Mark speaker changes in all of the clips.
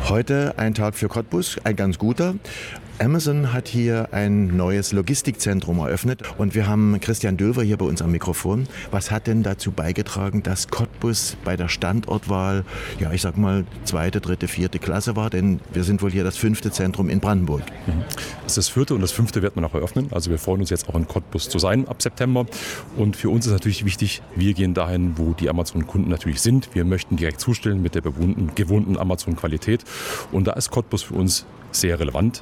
Speaker 1: Heute ein Tag für Cottbus, ein ganz guter. Amazon hat hier ein neues Logistikzentrum eröffnet und wir haben Christian Döver hier bei uns am Mikrofon. Was hat denn dazu beigetragen, dass Cottbus bei der Standortwahl, ja ich sag mal, 2., 3., 4. Klasse war? Denn wir sind wohl hier das 5. Zentrum in Brandenburg.
Speaker 2: Das ist das 4. und das 5. wird man auch eröffnen. Also wir freuen uns jetzt auch in Cottbus zu sein ab September. Und für uns ist natürlich wichtig, wir gehen dahin, wo die Amazon-Kunden natürlich sind. Wir möchten direkt zustellen mit der gewohnten Amazon-Qualität. Und da ist Cottbus für uns sehr relevant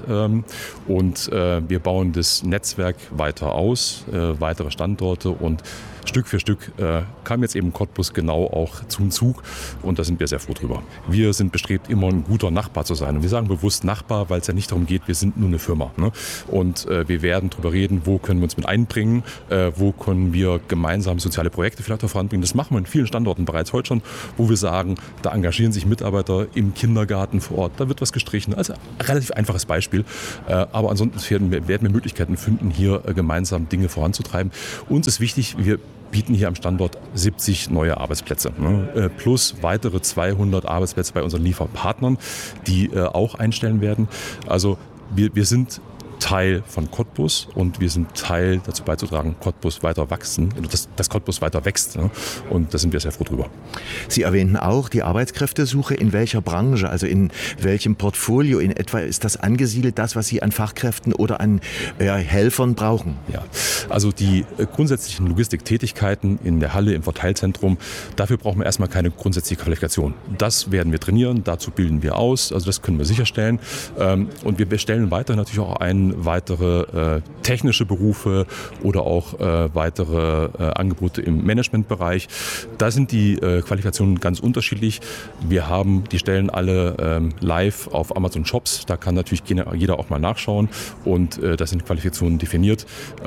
Speaker 2: und wir bauen das Netzwerk weiter aus, weitere Standorte und Stück für Stück kam jetzt eben Cottbus genau auch zum Zug und da sind wir sehr froh drüber. Wir sind bestrebt, immer ein guter Nachbar zu sein und wir sagen bewusst Nachbar, weil es ja nicht darum geht, wir sind nur eine Firma. Ne? Und wir werden darüber reden, wo können wir uns mit einbringen, wo können wir gemeinsam soziale Projekte vielleicht auch voranbringen. Das machen wir in vielen Standorten bereits heute schon, wo wir sagen, da engagieren sich Mitarbeiter im Kindergarten vor Ort, da wird was gestrichen. Also relativ einfaches Beispiel, aber ansonsten werden wir Möglichkeiten finden, hier gemeinsam Dinge voranzutreiben. Uns ist wichtig, wir bieten hier am Standort 70 neue Arbeitsplätze, plus weitere 200 Arbeitsplätze bei unseren Lieferpartnern, die auch einstellen werden. Also wir sind Teil von Cottbus und wir sind Teil dazu beizutragen, Cottbus weiter wachsen, dass Cottbus weiter wächst. Ne? Und da sind wir sehr froh drüber.
Speaker 1: Sie erwähnten auch die Arbeitskräftesuche. In welcher Branche, also in welchem Portfolio in etwa ist das angesiedelt, das, was Sie an Fachkräften oder an Helfern brauchen?
Speaker 2: Ja, also die grundsätzlichen Logistiktätigkeiten in der Halle, im Verteilzentrum, dafür brauchen wir erstmal keine grundsätzliche Qualifikation. Das werden wir trainieren, dazu bilden wir aus, also das können wir sicherstellen. Und wir stellen weiter natürlich auch weitere technische Berufe oder auch weitere Angebote im Managementbereich. Da sind die Qualifikationen ganz unterschiedlich. Wir haben die Stellen alle live auf Amazon Shops. Da kann natürlich jeder auch mal nachschauen und da sind Qualifikationen definiert.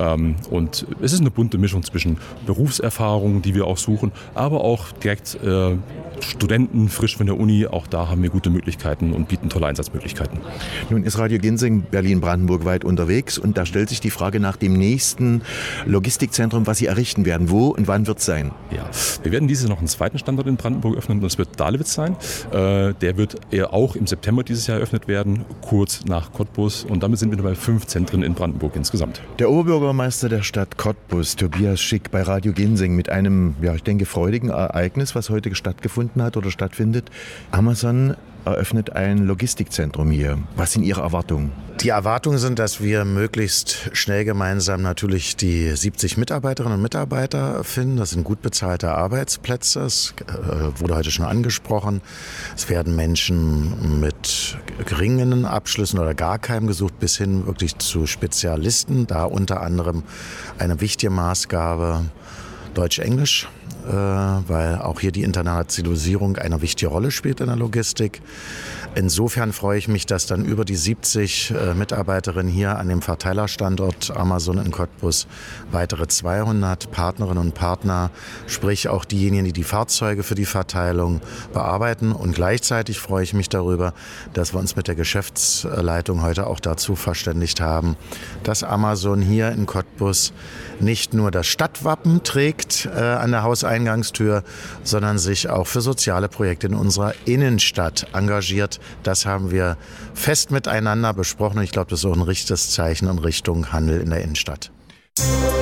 Speaker 2: Und es ist eine bunte Mischung zwischen Berufserfahrung, die wir auch suchen, aber auch direkt Studenten frisch von der Uni. Auch da haben wir gute Möglichkeiten und bieten tolle Einsatzmöglichkeiten.
Speaker 1: Nun ist Radio Ginsing Berlin-Brandenburg weit unterwegs und da stellt sich die Frage nach dem nächsten Logistikzentrum, was Sie errichten werden. Wo und wann wird es sein?
Speaker 2: Ja, wir werden dieses Jahr noch einen zweiten Standort in Brandenburg öffnen und das wird Dahlewitz sein. Der wird auch im September dieses Jahr eröffnet werden, kurz nach Cottbus und damit sind wir bei 5 Zentren in Brandenburg insgesamt.
Speaker 1: Der Oberbürgermeister der Stadt Cottbus, Tobias Schick, bei Radio Ginsing mit einem, ja, ich denke, freudigen Ereignis, was heute stattgefunden hat oder stattfindet. Amazon eröffnet ein Logistikzentrum hier. Was sind Ihre Erwartungen?
Speaker 3: Die Erwartungen sind, dass wir möglichst schnell gemeinsam natürlich die 70 Mitarbeiterinnen und Mitarbeiter finden. Das sind gut bezahlte Arbeitsplätze. Es wurde heute schon angesprochen. Es werden Menschen mit geringen Abschlüssen oder gar keinem gesucht, bis hin wirklich zu Spezialisten. Da unter anderem eine wichtige Maßgabe Deutsch-Englisch, weil auch hier die Internationalisierung eine wichtige Rolle spielt in der Logistik. Insofern freue ich mich, dass dann über die 70 Mitarbeiterinnen hier an dem Verteilerstandort Amazon in Cottbus weitere 200 Partnerinnen und Partner, sprich auch diejenigen, die die Fahrzeuge für die Verteilung bearbeiten. Und gleichzeitig freue ich mich darüber, dass wir uns mit der Geschäftsleitung heute auch dazu verständigt haben, dass Amazon hier in Cottbus nicht nur das Stadtwappen trägt an der Hauseingangstür, sondern sich auch für soziale Projekte in unserer Innenstadt engagiert. Das haben wir fest miteinander besprochen und ich glaube, das ist auch ein richtiges Zeichen in Richtung Handel in der Innenstadt.